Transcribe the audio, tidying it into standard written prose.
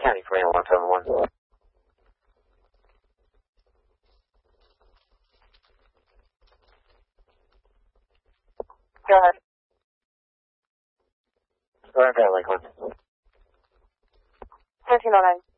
County for 171. Go ahead. Go ahead, Lakeland. 1309.